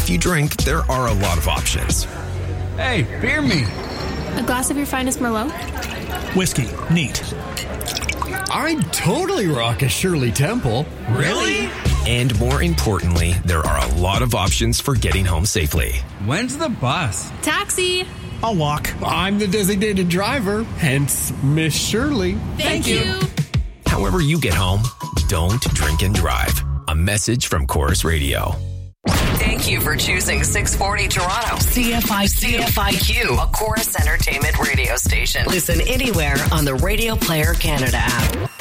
If you drink, there are a lot of options. Hey, beer me. A glass of your finest Merlot? Whiskey. Neat. I'd totally rock a Shirley Temple. Really? And more importantly, there are a lot of options for getting home safely. When's the bus? Taxi. I'll walk. I'm the designated driver, hence Miss Shirley. Thank you. However you get home, don't drink and drive. A message from Chorus Radio. Thank you for choosing 640 Toronto. CFIQ, a Chorus Entertainment radio station. Listen anywhere on the Radio Player Canada app.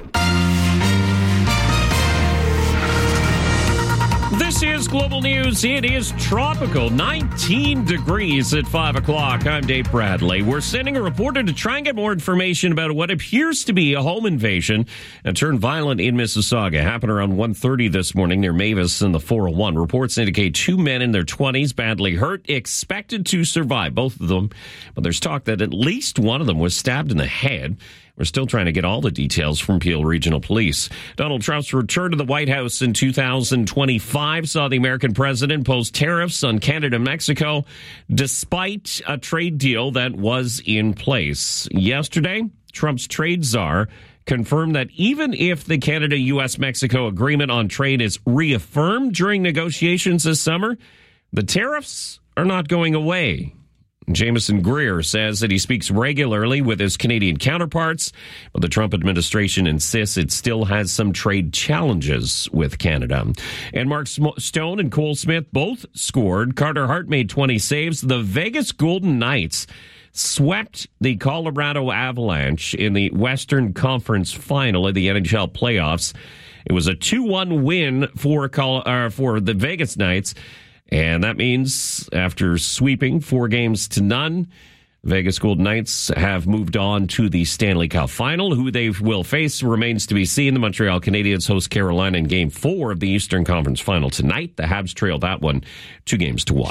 This is Global News. It is tropical, 19 degrees at 5 o'clock. I'm Dave Bradley. We're sending a reporter to try and get more information about what appears to be a home invasion and turned violent in Mississauga. Happened around 1:30 this morning near Mavis and the 401. Reports indicate 2 men in their 20s badly hurt, expected to survive, both of them. But there's talk that at least one of them was stabbed in the head. We're still trying to get all the details from Peel Regional Police. Donald Trump's return to the White House in 2025 saw the American president impose tariffs on Canada and Mexico, despite a trade deal that was in place. Yesterday, Trump's trade czar confirmed that even if the Canada-U.S.-Mexico agreement on trade is reaffirmed during negotiations this summer, the tariffs are not going away. Jameson Greer says that he speaks regularly with his Canadian counterparts, but the Trump administration insists it still has some trade challenges with Canada. And Mark Stone and Cole Smith both scored. Carter Hart made 20 saves. The Vegas Golden Knights swept the Colorado Avalanche in the Western Conference Final of the NHL playoffs. It was a 2-1 win for the Vegas Knights. And that means after sweeping 4-0, Vegas Golden Knights have moved on to the Stanley Cup Final. Who they will face remains to be seen. The Montreal Canadiens host Carolina in Game 4 of the Eastern Conference Final tonight. The Habs trailed that one 2-1.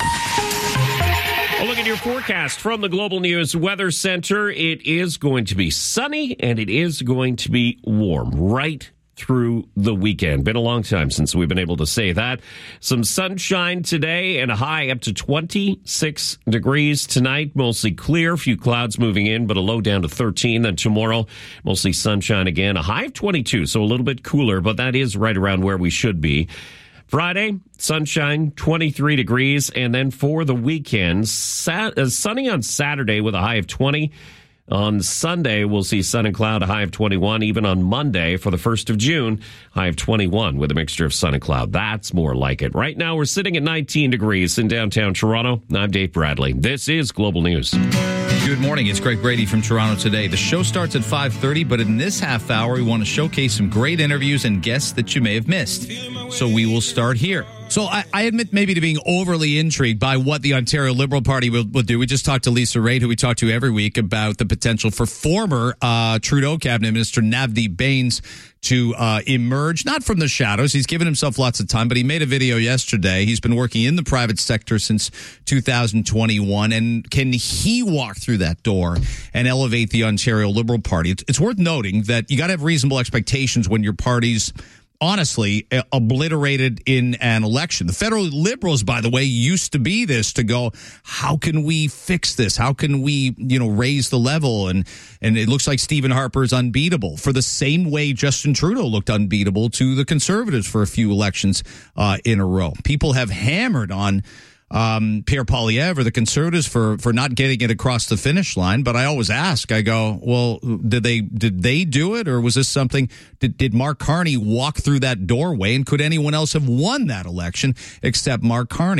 A look at your forecast from the Global News Weather Center. It is going to be sunny and it is going to be warm right through the weekend. Been a long time since we've been able to say that. Some sunshine today and a high up to 26 degrees tonight. Mostly clear, a few clouds moving in, but a low down to 13. Then tomorrow, mostly sunshine again. A high of 22, so a little bit cooler, but that is right around where we should be. Friday, sunshine, 23 degrees. And then for the weekend, sunny on Saturday with a high of 20. On Sunday, we'll see sun and cloud, a high of 21. Even on Monday, for the 1st of June, high of 21 with a mixture of sun and cloud. That's more like it. Right now, we're sitting at 19 degrees in downtown Toronto. I'm Dave Bradley. This is Global News. Good morning. It's Greg Brady from Toronto Today. The show starts at 5:30, but in this half hour, we want to showcase some great interviews and guests that you may have missed. So we will start here. So I admit maybe to being overly intrigued by what the Ontario Liberal Party will do. We just talked to Lisa Raitt, who we talk to every week, about the potential for former Trudeau cabinet minister Navdeep Bains to emerge, not from the shadows. He's given himself lots of time, but he made a video yesterday. He's been working in the private sector since 2021. And can he walk through that door and elevate the Ontario Liberal Party? It's worth noting that you got to have reasonable expectations when your party's honestly obliterated in an election. The federal Liberals, by the way, used to be this, to go, how can we fix this? How can we, raise the level? And it looks like Stephen Harper is unbeatable, for the same way Justin Trudeau looked unbeatable to the Conservatives for a few elections in a row. People have hammered on Pierre Poilievre or the Conservatives for not getting it across the finish line. But I always ask, I go, well, did they do it? Or was this something, did Mark Carney walk through that doorway? And could anyone else have won that election except Mark Carney?